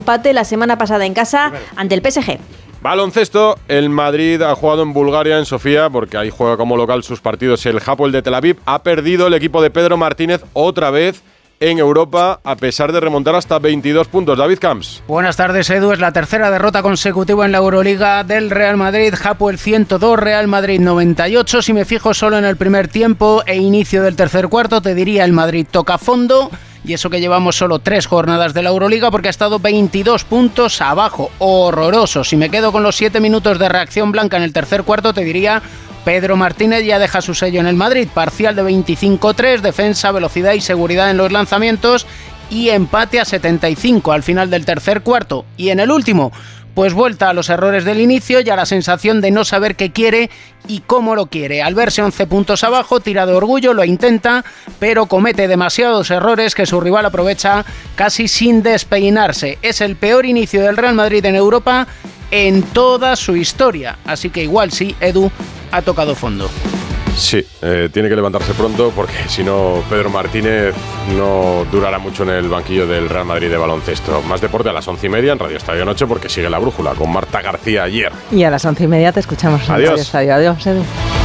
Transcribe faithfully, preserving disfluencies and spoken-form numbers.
Empate la semana pasada en casa ante el P S G. Baloncesto, el Madrid ha jugado en Bulgaria, en Sofía, porque ahí juega como local sus partidos el Hapoel de Tel Aviv. Ha perdido el equipo de Pedro Martínez otra vez en Europa, a pesar de remontar hasta veintidós puntos. David Camps. Buenas tardes, Edu. Es la tercera derrota consecutiva en la Euroliga del Real Madrid. Hapoel ciento dos, Real Madrid noventa y ocho. Si me fijo solo en el primer tiempo e inicio del tercer cuarto, te diría el Madrid toca fondo. Y eso que llevamos solo tres jornadas de la Euroliga, porque ha estado veintidós puntos abajo. Horroroso. Si me quedo con los siete minutos de reacción blanca en el tercer cuarto, te diría Pedro Martínez ya deja su sello en el Madrid. Parcial de veinticinco tres, defensa, velocidad y seguridad en los lanzamientos y empate a setenta y cinco al final del tercer cuarto. Y en el último, pues vuelta a los errores del inicio y a la sensación de no saber qué quiere y cómo lo quiere. Al verse once puntos abajo, tira de orgullo, lo intenta, pero comete demasiados errores que su rival aprovecha casi sin despeinarse. Es el peor inicio del Real Madrid en Europa en toda su historia. Así que igual sí, Edu ha tocado fondo. Sí, eh, tiene que levantarse pronto porque si no Pedro Martínez no durará mucho en el banquillo del Real Madrid de baloncesto. Más deporte a las once y media en Radio Estadio Noche porque sigue La Brújula con Marta García ayer. Y a las once y media te escuchamos en Adiós. Radio Estadio. Adiós, Edu.